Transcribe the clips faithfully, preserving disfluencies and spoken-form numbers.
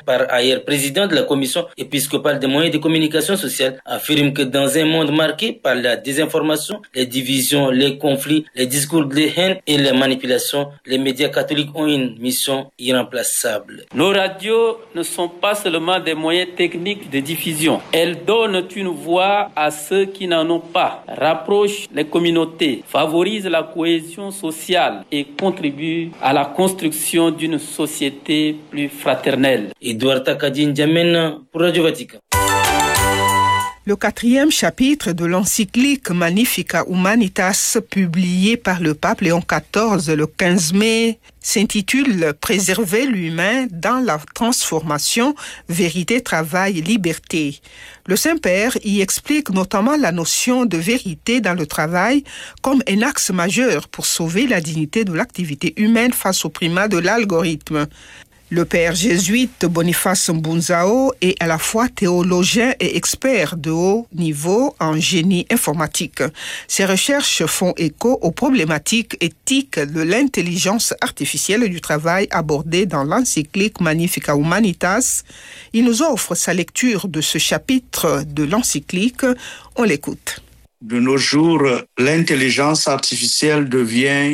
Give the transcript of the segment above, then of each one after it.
par ailleurs président de la commission épiscopale des moyens de communication sociale, affirme que dans un monde marqué par la désinformation, les divisions, les conflits, les discours de haine et les manipulations, les médias catholiques ont une mission irremplaçable. Nos radios ne sont pas seulement des moyens techniques de diffusion. Elles donnent une voix à ceux qui n'en ont pas, rapprochent les communautés, favorisent la cohésion sociale et contribuent à la construction d'une société plus fraternelle. Edouard Takadi N'Djamena pour Radio Vatican. Le quatrième chapitre de l'encyclique Magnificat Humanitas, publié par le pape Léon quatorze le quinze mai, s'intitule « Préserver l'humain dans la transformation, vérité, travail, liberté ». Le Saint-Père y explique notamment la notion de vérité dans le travail comme un axe majeur pour sauver la dignité de l'activité humaine face au primat de l'algorithme. Le père jésuite Boniface Mbunzao est à la fois théologien et expert de haut niveau en génie informatique. Ses recherches font écho aux problématiques éthiques de l'intelligence artificielle et du travail abordées dans l'encyclique Magnificat Humanitas. Il nous offre sa lecture de ce chapitre de l'encyclique. On l'écoute. De nos jours, l'intelligence artificielle devient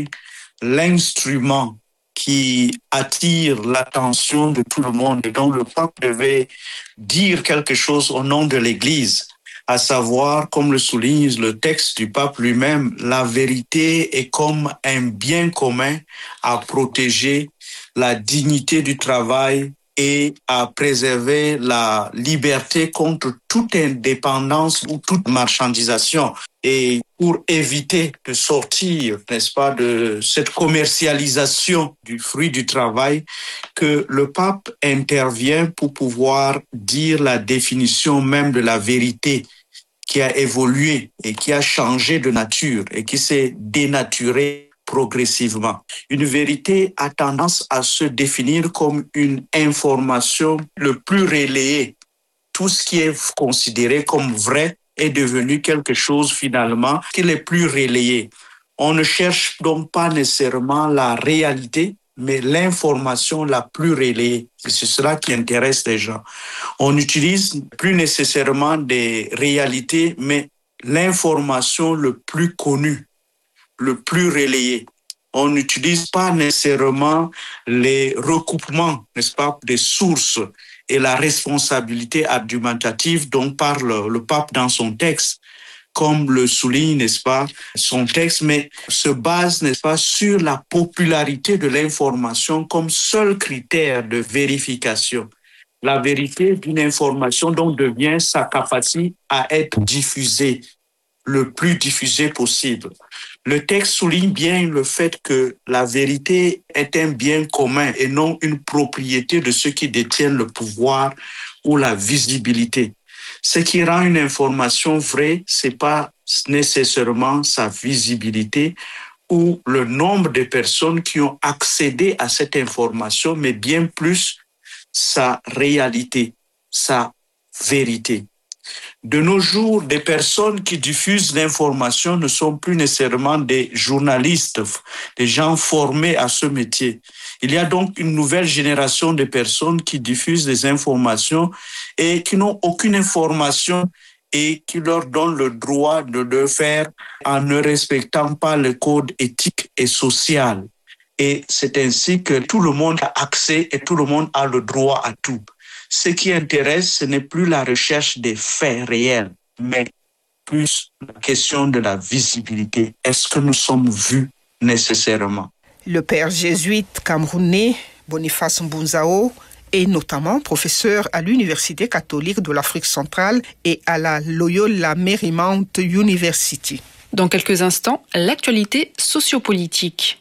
l'instrument qui attire l'attention de tout le monde et dont le pape devait dire quelque chose au nom de l'Église, à savoir, comme le souligne le texte du pape lui-même, la vérité est comme un bien commun à protéger la dignité du travail et à préserver la liberté contre toute indépendance ou toute marchandisation. Et pour éviter de sortir, n'est-ce pas, de cette commercialisation du fruit du travail, que le pape intervient pour pouvoir dire la définition même de la vérité qui a évolué et qui a changé de nature et qui s'est dénaturée progressivement. Une vérité a tendance à se définir comme une information le plus relayée. Tout ce qui est considéré comme vrai est devenu quelque chose finalement qui est plus relayé. On ne cherche donc pas nécessairement la réalité, mais l'information la plus relayée. C'est cela qui intéresse les gens. On utilise plus nécessairement des réalités, mais l'information le plus connue, le plus relayé. On n'utilise pas nécessairement les recoupements, n'est-ce pas, des sources et la responsabilité argumentative dont parle le pape dans son texte, comme le souligne, n'est-ce pas, son texte, mais se base, n'est-ce pas, sur la popularité de l'information comme seul critère de vérification. La vérité d'une information donc devient sa capacité à être diffusée, le plus diffusée possible. Le texte souligne bien le fait que la vérité est un bien commun et non une propriété de ceux qui détiennent le pouvoir ou la visibilité. Ce qui rend une information vraie, c'est pas nécessairement sa visibilité ou le nombre de personnes qui ont accédé à cette information, mais bien plus sa réalité, sa vérité. De nos jours, des personnes qui diffusent l'information ne sont plus nécessairement des journalistes, des gens formés à ce métier. Il y a donc une nouvelle génération de personnes qui diffusent des informations et qui n'ont aucune information et qui leur donnent le droit de le faire en ne respectant pas le code éthique et social. Et c'est ainsi que tout le monde a accès et tout le monde a le droit à tout. Ce qui intéresse, ce n'est plus la recherche des faits réels, mais plus la question de la visibilité. Est-ce que nous sommes vus nécessairement? Le père jésuite camerounais Boniface Mbunzao est notamment professeur à l'Université catholique de l'Afrique centrale et à la Loyola Marymount University. Dans quelques instants, l'actualité sociopolitique.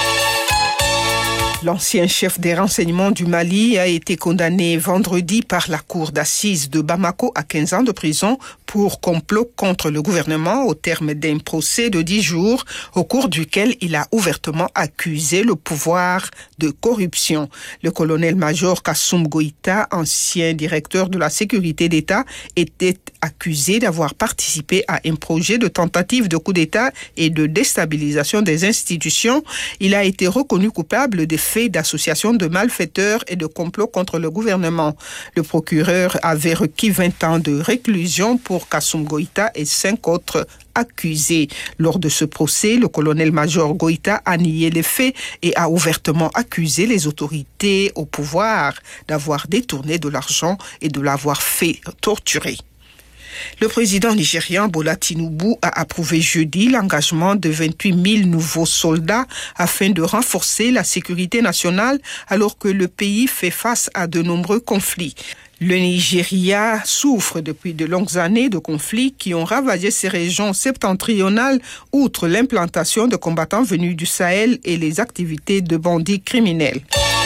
L'ancien chef des renseignements du Mali a été condamné vendredi par la cour d'assises de Bamako à quinze ans de prison pour complot contre le gouvernement au terme d'un procès de dix jours au cours duquel il a ouvertement accusé le pouvoir de corruption. Le colonel-major Kassoum Goïta, ancien directeur de la sécurité d'État, était accusé d'avoir participé à un projet de tentative de coup d'État et de déstabilisation des institutions. Il a été reconnu coupable des faits faits d'association de malfaiteurs et de complot contre le gouvernement. Le procureur avait requis vingt ans de réclusion pour Kassoum Goïta et cinq autres accusés. Lors de ce procès, le colonel-major Goïta a nié les faits et a ouvertement accusé les autorités au pouvoir d'avoir détourné de l'argent et de l'avoir fait torturer. Le président nigérian Bola Tinubu a approuvé jeudi l'engagement de vingt-huit mille nouveaux soldats afin de renforcer la sécurité nationale alors que le pays fait face à de nombreux conflits. Le Nigeria souffre depuis de longues années de conflits qui ont ravagé ces régions septentrionales, outre l'implantation de combattants venus du Sahel et les activités de bandits criminels.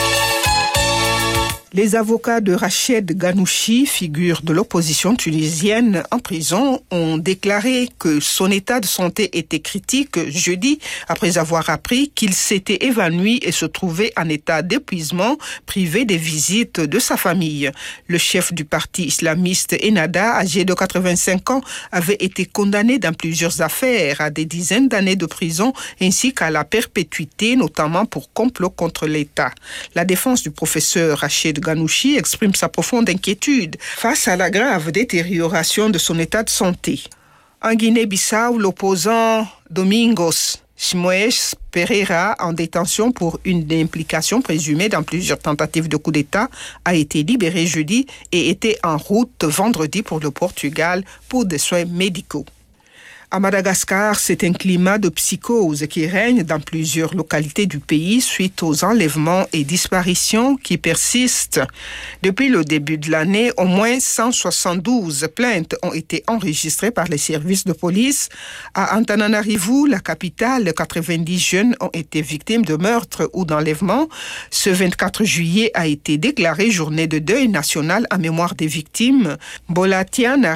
Les avocats de Rached Ghannouchi, figure de l'opposition tunisienne en prison, ont déclaré que son état de santé était critique jeudi après avoir appris qu'il s'était évanoui et se trouvait en état d'épuisement, privé des visites de sa famille. Le chef du parti islamiste Ennahda, âgé de quatre-vingt-cinq ans, avait été condamné dans plusieurs affaires à des dizaines d'années de prison ainsi qu'à la perpétuité, notamment pour complot contre l'État. La défense du professeur Rached Ghannouchi exprime sa profonde inquiétude face à la grave détérioration de son état de santé. En Guinée-Bissau, l'opposant Domingos Simoes Pereira, en détention pour une implication présumée dans plusieurs tentatives de coup d'État, a été libéré jeudi et était en route vendredi pour le Portugal pour des soins médicaux. À Madagascar, c'est un climat de psychose qui règne dans plusieurs localités du pays suite aux enlèvements et disparitions qui persistent. Depuis le début de l'année, au moins cent soixante-douze plaintes ont été enregistrées par les services de police. À Antananarivo, la capitale, quatre-vingt-dix jeunes ont été victimes de meurtres ou d'enlèvements. Ce vingt-quatre juillet a été déclaré journée de deuil national en mémoire des victimes. Bolatiana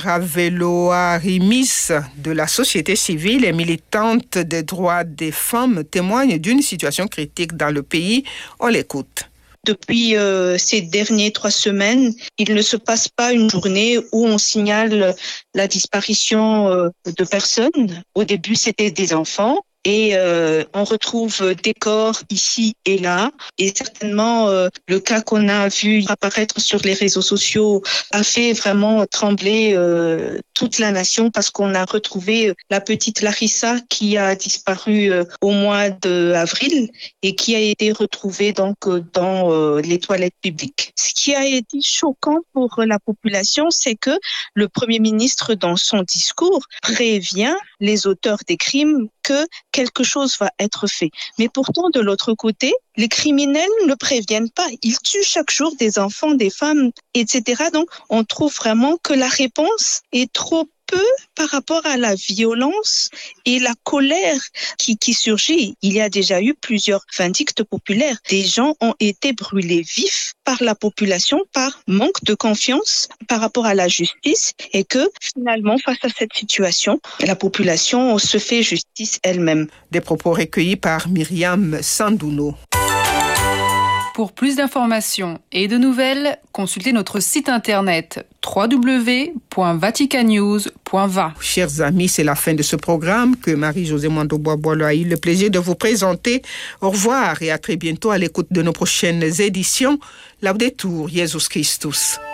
Raveloarimis de la société civile et militante des droits des femmes témoigne d'une situation critique dans le pays. On l'écoute. Depuis euh, ces dernières trois semaines, il ne se passe pas une journée où on signale la disparition euh, de personnes. Au début, c'était des enfants. Et euh, on retrouve des corps ici et là. Et certainement, euh, le cas qu'on a vu apparaître sur les réseaux sociaux a fait vraiment trembler euh, toute la nation parce qu'on a retrouvé la petite Larissa qui a disparu euh, au mois d'avril et qui a été retrouvée donc dans euh, les toilettes publiques. Ce qui a été choquant pour la population, c'est que le Premier ministre, dans son discours, prévient les auteurs des crimes que quelque chose va être fait. Mais pourtant, de l'autre côté, les criminels ne préviennent pas. Ils tuent chaque jour des enfants, des femmes, et cetera. Donc, on trouve vraiment que la réponse est trop peu par rapport à la violence et la colère qui, qui surgit. Il y a déjà eu plusieurs vindictes populaires. Des gens ont été brûlés vifs par la population par manque de confiance par rapport à la justice et que finalement, face à cette situation, la population se fait justice elle-même. Des propos recueillis par Myriam Sandouno. Pour plus d'informations et de nouvelles, consultez notre site internet w w w point vatican news point v a. Chers amis, c'est la fin de ce programme que Marie-Josée Mwando-Bois-Boilo a eu le plaisir de vous présenter. Au revoir et à très bientôt à l'écoute de nos prochaines éditions. Laudetur Jesus Christus.